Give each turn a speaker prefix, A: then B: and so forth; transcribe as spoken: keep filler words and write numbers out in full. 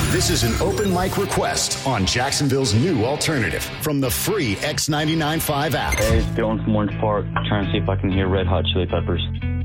A: This is an open mic request on Jacksonville's new alternative from the free X ninety-nine point five app.
B: Hey, it's Dylan from Orange Park, trying to see if I can hear Red Hot Chili Peppers.